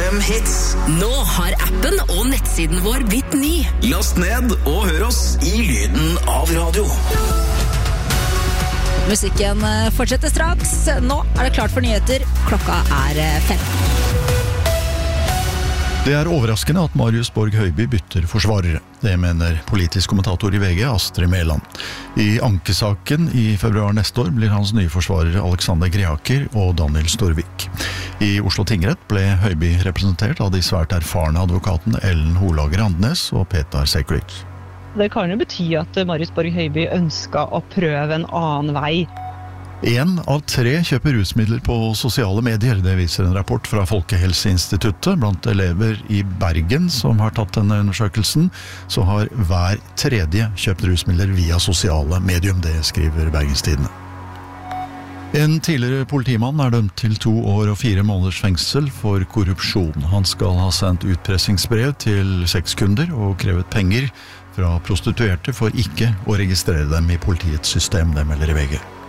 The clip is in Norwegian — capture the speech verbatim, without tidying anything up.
fem hits. Nå har appen og nettsiden vår blitt ny. Last ned og hør oss i lyden av radio. Musikken fortsetter straks. Nå er det klart for nyheter. Klokka er fem. Det er overraskende at Marius Borg Høiby bytter forsvarere. Det mener politisk kommentator i V G, Astrid Mæland. I ankesaken i februar neste år blir hans nye forsvarere Alexander Greaker og Daniel Storvik. I Oslo tingrett ble Høiby representert av de svært erfarne advokatene Ellen Holager Andnes og Petar Seklic. Det kan jo bety at Marius Borg Høiby ønsket å prøve en annen vei. En av tre kjøper rusmidler på sosiale medier. Det viser en rapport fra Folkehelseinstituttet. Blant elever i Bergen som har tatt denne undersøkelsen, så har hver tredje kjøpt rusmidler via sosiale medium. Det skriver Bergenstidene. En tidligere politimann er dømt til to år og fire måneders fengsel for korrupsjon. Han skal ha sendt utpressingsbrev til sexkunder og krevet penger fra prostituerte for ikke å registrere dem i politiets system, det melder i V G.